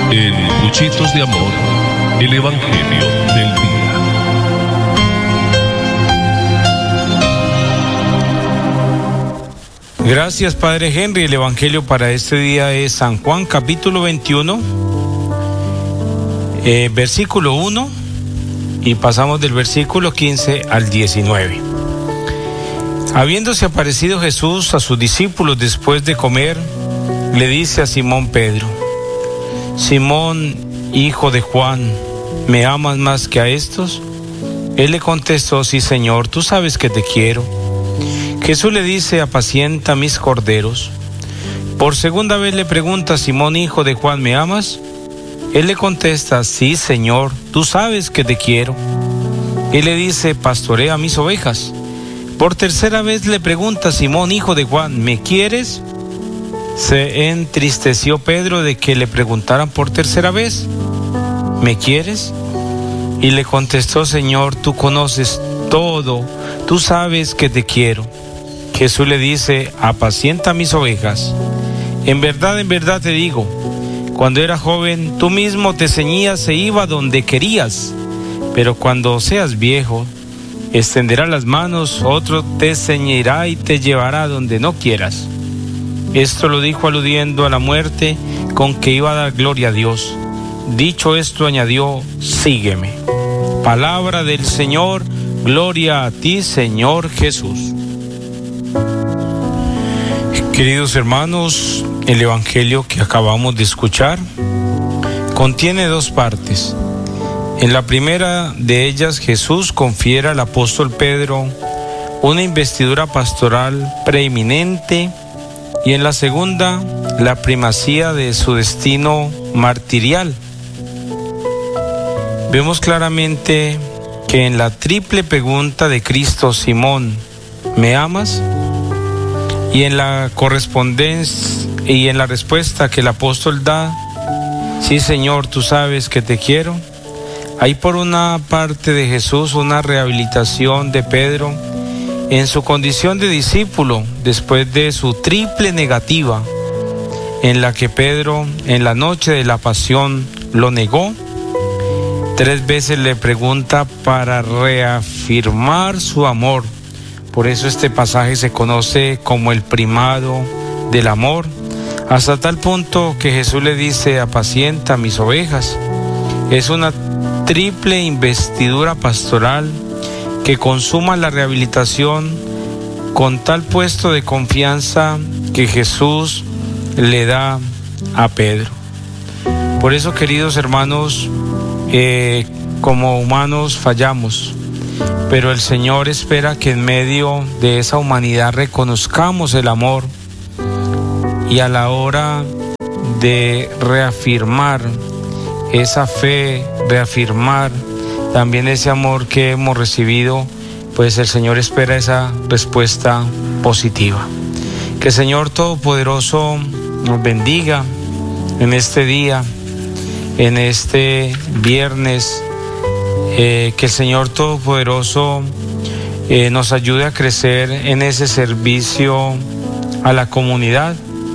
En Cuchitos de Amor, el Evangelio del Día. Gracias, Padre Henry. El Evangelio para este día es San Juan, capítulo 21, versículo 1, y pasamos del versículo 15 al 19. Habiéndose aparecido Jesús a sus discípulos después de comer, le dice a Simón Pedro: Simón, hijo de Juan, ¿me amas más que a estos? Él le contestó: sí, Señor, tú sabes que te quiero. Jesús le dice: apacienta mis corderos. Por segunda vez le pregunta: Simón, hijo de Juan, ¿me amas? Él le contesta: sí, Señor, tú sabes que te quiero. Él le dice: pastorea mis ovejas. Por tercera vez le pregunta: Simón, hijo de Juan, ¿me quieres? Se entristeció Pedro de que le preguntaran por tercera vez: ¿me quieres? Y le contestó: Señor, tú conoces todo, tú sabes que te quiero. Jesús le dice: apacienta mis ovejas. En verdad te digo, cuando eras joven, tú mismo te ceñías e ibas donde querías, pero cuando seas viejo, extenderás las manos, otro te ceñirá y te llevará donde no quieras. Esto lo dijo aludiendo a la muerte con que iba a dar gloria a Dios. Dicho esto, añadió: sígueme. Palabra del Señor, gloria a ti, Señor Jesús. Queridos hermanos, el Evangelio que acabamos de escuchar contiene dos partes. En la primera de ellas, Jesús confiere al apóstol Pedro una investidura pastoral preeminente, y en la segunda, la primacía de su destino martirial. Vemos claramente que en la triple pregunta de Cristo: Simón, ¿me amas? Y en la correspondencia y en la respuesta que el apóstol da: sí, Señor, tú sabes que te quiero. Hay por una parte de Jesús una rehabilitación de Pedro en su condición de discípulo después de su triple negativa, en la que Pedro en la noche de la pasión lo negó. 3 veces le pregunta para reafirmar su amor. Por eso este pasaje se conoce como el primado del amor, hasta tal punto que Jesús le dice: apacienta mis ovejas. Es una triple investidura pastoral que consuma la rehabilitación con tal puesto de confianza que Jesús le da a Pedro. Por eso, queridos hermanos, como humanos fallamos, pero el Señor espera que en medio de esa humanidad reconozcamos el amor, y a la hora de reafirmar esa fe, reafirmar también ese amor que hemos recibido, pues el Señor espera esa respuesta positiva. Que el Señor Todopoderoso nos bendiga en este día, en este viernes, que el Señor Todopoderoso nos ayude a crecer en ese servicio a la comunidad,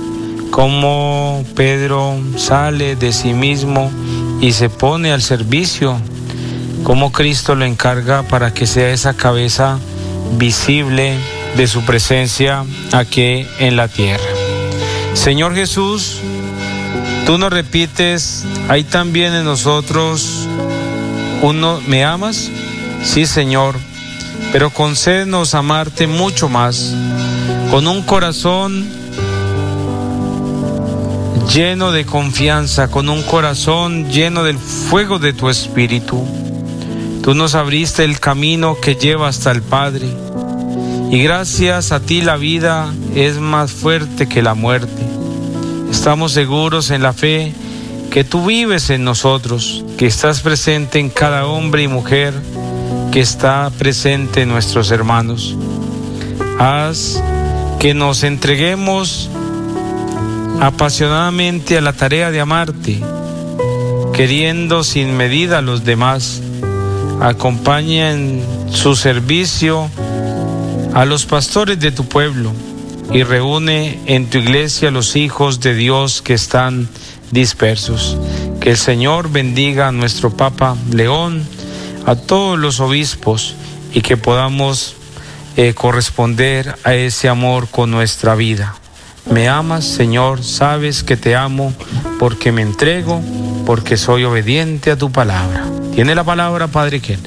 como Pedro sale de sí mismo y se pone al servicio, como Cristo lo encarga para que sea esa cabeza visible de su presencia aquí en la tierra. Señor Jesús, tú nos repites: hay también en nosotros uno, ¿me amas? Sí, Señor, pero concédenos amarte mucho más, con un corazón lleno de confianza, con un corazón lleno del fuego de tu Espíritu. Tú nos abriste el camino que lleva hasta el Padre, y gracias a ti la vida es más fuerte que la muerte. Estamos seguros en la fe que tú vives en nosotros, que estás presente en cada hombre y mujer que está presente en nuestros hermanos. Haz que nos entreguemos apasionadamente a la tarea de amarte, queriendo sin medida a los demás. Acompaña en su servicio a los pastores de tu pueblo y reúne en tu iglesia a los hijos de Dios que están dispersos. Que el Señor bendiga a nuestro Papa León, a todos los obispos, y que podamos corresponder a ese amor con nuestra vida. Me amas, Señor, sabes que te amo, porque me entrego, porque soy obediente a tu palabra. Tiene la palabra, Padre Ken.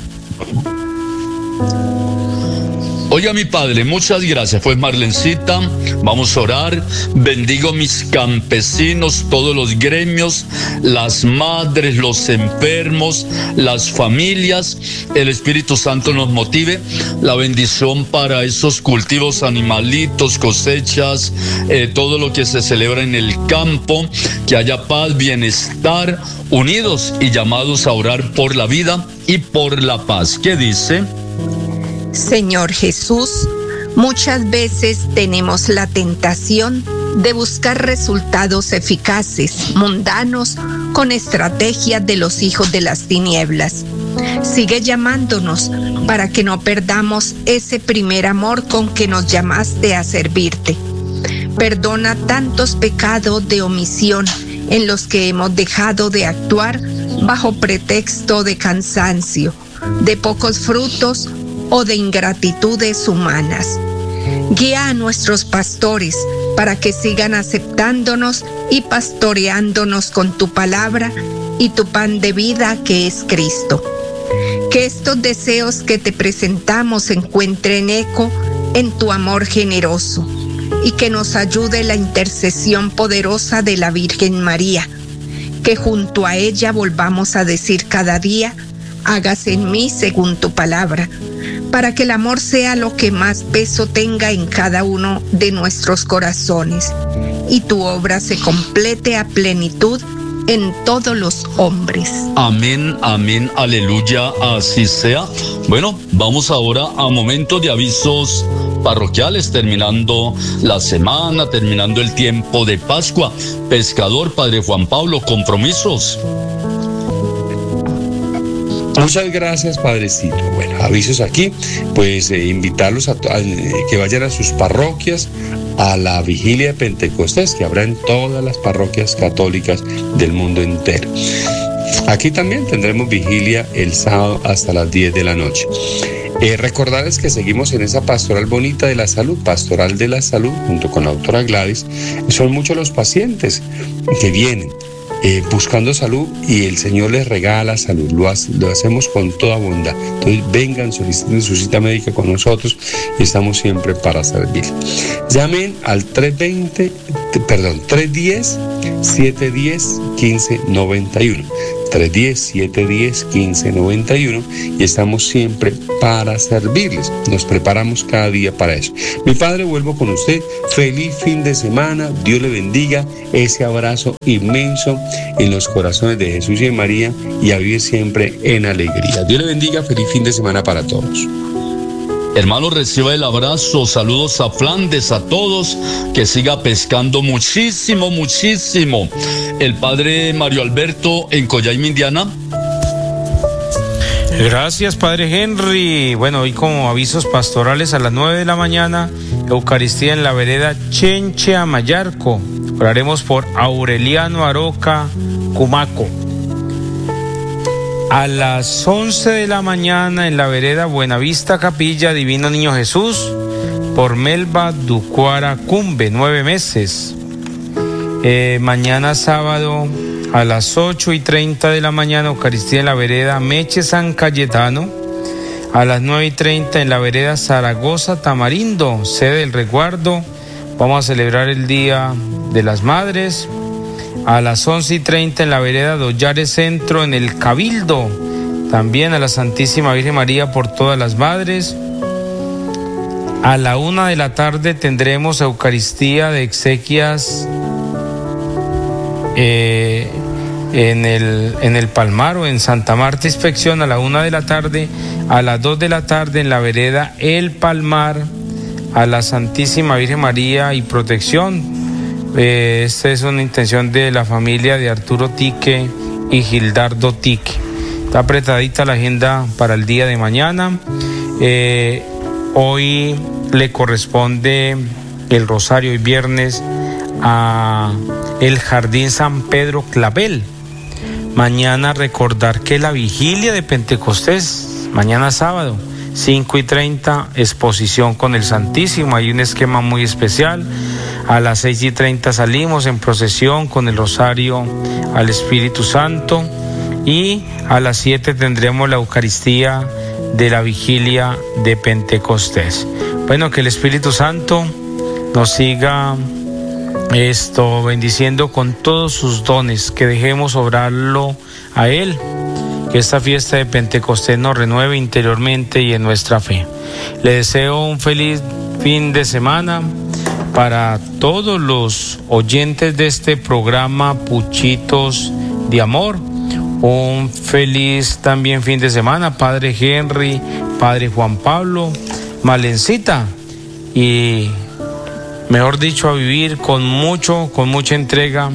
Oiga, mi padre, muchas gracias. Pues Marlencita, vamos a orar. Bendigo mis campesinos, todos los gremios, las madres, los enfermos, las familias. El Espíritu Santo nos motive. La bendición para esos cultivos, animalitos, cosechas, todo lo que se celebra en el campo. Que haya paz, bienestar, unidos y llamados a orar por la vida y por la paz. ¿Qué dice? Señor Jesús, muchas veces tenemos la tentación de buscar resultados eficaces, mundanos, con estrategias de los hijos de las tinieblas. Sigue llamándonos para que no perdamos ese primer amor con que nos llamaste a servirte. Perdona tantos pecados de omisión en los que hemos dejado de actuar bajo pretexto de cansancio, de pocos frutos o de ingratitudes humanas. Guía a nuestros pastores para que sigan aceptándonos y pastoreándonos con tu palabra y tu pan de vida que es Cristo. Que estos deseos que te presentamos encuentren eco en tu amor generoso y que nos ayude la intercesión poderosa de la Virgen María, que junto a ella volvamos a decir cada día: hágase en mí según tu palabra, para que el amor sea lo que más peso tenga en cada uno de nuestros corazones y tu obra se complete a plenitud en todos los hombres. Amén, amén, aleluya, así sea. Bueno, vamos ahora a momentos de avisos parroquiales, terminando la semana, terminando el tiempo de Pascua. Pescador, Padre Juan Pablo, compromisos. Muchas gracias, Padrecito. Bueno, avisos aquí, pues invitarlos a que vayan a sus parroquias a la vigilia de Pentecostés, que habrá en todas las parroquias católicas del mundo entero. Aquí también tendremos vigilia el sábado hasta las 10 de la noche. Recordarles que seguimos en esa pastoral bonita de la salud, pastoral de la salud, junto con la doctora Gladys. Son muchos los pacientes que vienen buscando salud y el Señor les regala salud. Lo hacemos con toda bondad. Entonces vengan, soliciten su cita médica con nosotros y estamos siempre para servir. Llamen al 310-710-1591. 310-710-1591 y estamos siempre para servirles. Nos preparamos cada día para eso. Mi padre, vuelvo con usted. Feliz fin de semana. Dios le bendiga. Ese abrazo inmenso en los corazones de Jesús y de María y a vivir siempre en alegría. Dios le bendiga. Feliz fin de semana para todos. Hermano, reciba el abrazo, saludos a Flandes, a todos, que siga pescando muchísimo, muchísimo. El padre Mario Alberto en Coyhaique, Indiana. Gracias, Padre Henry. Bueno, hoy como avisos pastorales a las 9 de la mañana, Eucaristía en la vereda Chenche Amayarco. Oraremos por Aureliano Aroca Cumaco. A las 11 de la mañana en la vereda Buenavista Capilla Divino Niño Jesús por Melba Ducuara Cumbe, 9 meses. Mañana sábado a las 8:30 de la mañana Eucaristía en la vereda Meche San Cayetano. A las 9:30 en la vereda Zaragoza Tamarindo, sede del resguardo. Vamos a celebrar el Día de las Madres. A las 11:30 en la vereda Dollares Centro en el Cabildo, también a la Santísima Virgen María por todas las madres. A la 1 de la tarde tendremos Eucaristía de exequias en el Palmar o en Santa Marta Inspección a la 1 de la tarde. A las 2 de la tarde en la vereda El Palmar a la Santísima Virgen María y Protección. Esta es una intención de la familia de Arturo Tique y Gildardo Tique. Está apretadita la agenda para el día de mañana. Hoy le corresponde el rosario y viernes a el Jardín San Pedro Clavel. Mañana recordar que la vigilia de Pentecostés, mañana sábado, 5:30, exposición con el Santísimo. Hay un esquema muy especial. A las 6:30 salimos en procesión con el rosario al Espíritu Santo. Y a las 7 tendremos la Eucaristía de la vigilia de Pentecostés. Bueno, que el Espíritu Santo nos siga bendiciendo con todos sus dones, que dejemos obrarlo a Él, que esta fiesta de Pentecostés nos renueve interiormente y en nuestra fe. Le deseo un feliz fin de semana para todos los oyentes de este programa Puchitos de Amor. Un feliz también fin de semana, Padre Henry, Padre Juan Pablo, Marlencita, y mejor dicho, a vivir con mucha entrega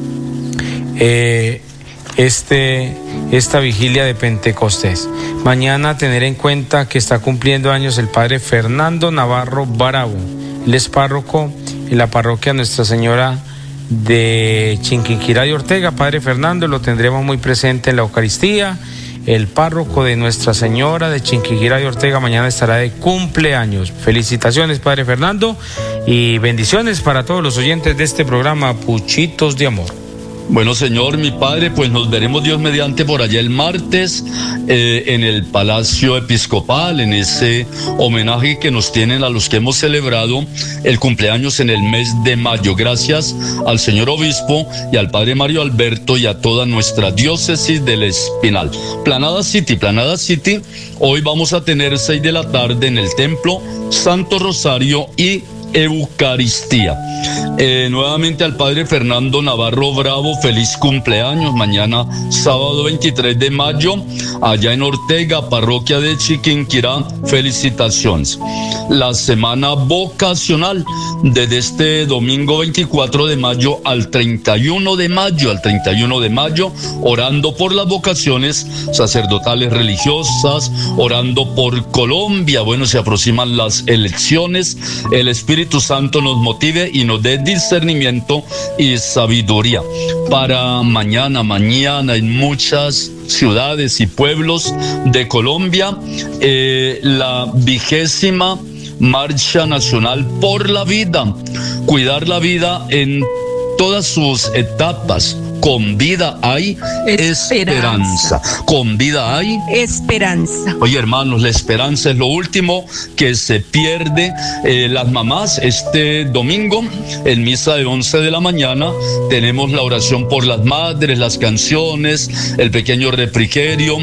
esta vigilia de Pentecostés. Mañana tener en cuenta que está cumpliendo años el Padre Fernando Navarro Bravo. Él es párroco en la parroquia Nuestra Señora de Chinquinquirá de Ortega. Padre Fernando lo tendremos muy presente en la Eucaristía. El párroco de Nuestra Señora de Chinquinquirá de Ortega mañana estará de cumpleaños. Felicitaciones, Padre Fernando, y bendiciones para todos los oyentes de este programa Puchitos de Amor. Bueno, Señor, mi Padre, pues nos veremos Dios mediante por allá el martes en el Palacio Episcopal, en ese homenaje que nos tienen a los que hemos celebrado el cumpleaños en el mes de mayo. Gracias al señor obispo y al Padre Mario Alberto y a toda nuestra diócesis del Espinal. Planada City, hoy vamos a tener 6 de la tarde en el Templo Santo Rosario y Eucaristía. Nuevamente al Padre Fernando Navarro Bravo, feliz cumpleaños, mañana sábado 23 de mayo, allá en Ortega, parroquia de Chiquinquirá, felicitaciones. La semana vocacional, desde este domingo 24 de mayo al 31 de mayo, orando por las vocaciones sacerdotales religiosas, orando por Colombia. Bueno, se aproximan las elecciones, el Espíritu Santo nos motive y nos dé discernimiento y sabiduría. Para mañana en muchas ciudades y pueblos de Colombia, la 20ª Marcha Nacional por la Vida, cuidar la vida en todas sus etapas. Con vida hay esperanza. Con vida hay esperanza. Oye, hermanos, la esperanza es lo último que se pierde. Las mamás, este domingo, en misa de 11 de la mañana, tenemos la oración por las madres, las canciones, el pequeño refrigerio,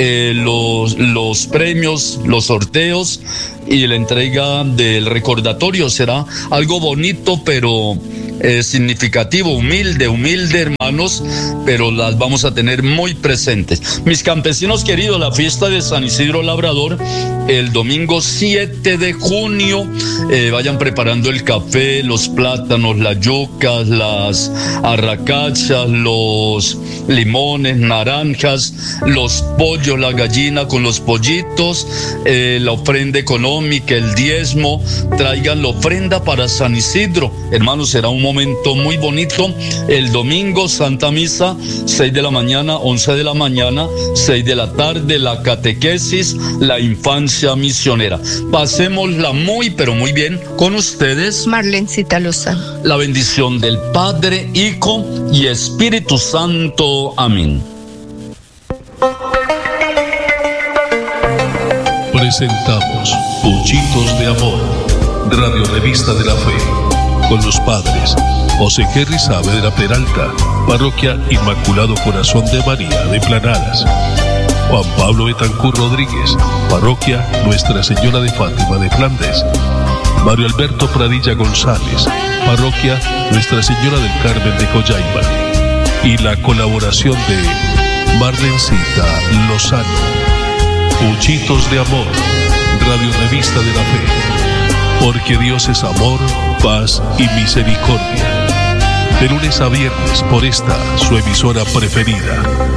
los premios, los sorteos y la entrega del recordatorio. Será algo bonito, pero significativo, humilde, hermanos, pero las vamos a tener muy presentes. Mis campesinos queridos, la fiesta de San Isidro Labrador, el domingo 7 de junio, vayan preparando el café, los plátanos, las yucas, las arracachas, los limones, naranjas, los pollos, la gallina con los pollitos, la ofrenda económica, el diezmo. Traigan la ofrenda para San Isidro, hermanos, será un momento muy bonito. El domingo, Santa Misa, 6 de la mañana, 11 de la mañana, 6 de la tarde, la catequesis, la infancia misionera. Pasémosla muy, pero muy bien con ustedes. Marlencita Lozano. La bendición del Padre, Hijo y Espíritu Santo. Amén. Presentamos Puchitos de Amor, Radio Revista de la Fe, con los padres José Henry Saavedra Peralta, Parroquia Inmaculado Corazón de María de Planadas; Juan Pablo Betancur Rodríguez, Parroquia Nuestra Señora de Fátima de Flandes; Mario Alberto Pradilla González, Parroquia Nuestra Señora del Carmen de Coyaima; y la colaboración de Marlencita Lozano. Puchitos de Amor, Radio Revista de la Fe, porque Dios es amor, paz y misericordia. De lunes a viernes por esta, su emisora preferida.